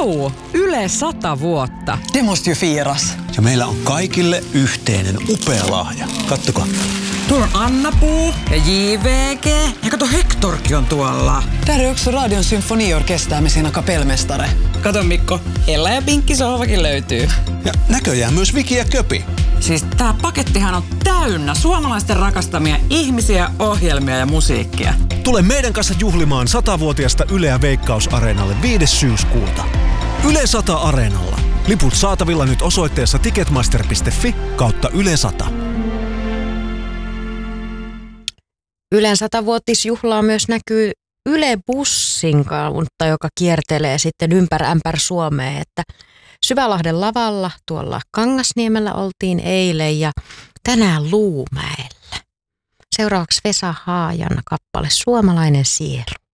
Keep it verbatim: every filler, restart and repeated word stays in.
Juu, Yle sata vuotta. Det måste ju firas. Ja meillä on kaikille yhteinen upea lahja. Kattokaa. Tuolla on Anna-Puu ja J V G. Ja kato, Hektorkin on tuolla. Där är också Radion symfoniorkester med sina kapellmästare. Kato Mikko, Ella ja Pinkki sohvakin löytyy. Ja näköjään myös Viki ja Köpi. Siis tää pakettihan on täynnä suomalaisten rakastamia ihmisiä, ohjelmia ja musiikkia. Tule meidän kanssa juhlimaan satavuotiasta Yleä Veikkaus-areenalle viides syyskuuta. Yle sata Areenalla. Liput saatavilla nyt osoitteessa ticketmaster piste fi kautta Yle sata. Ylen satavuotisjuhlaa myös näkyy Yle Bussin kautta, joka kiertelee sitten ympäri ämpär Suomea, että Syvälahden lavalla tuolla Kangasniemellä oltiin eilen ja tänään Luumäellä. Seuraavaksi Vesa Haajan kappale Suomalainen sielu.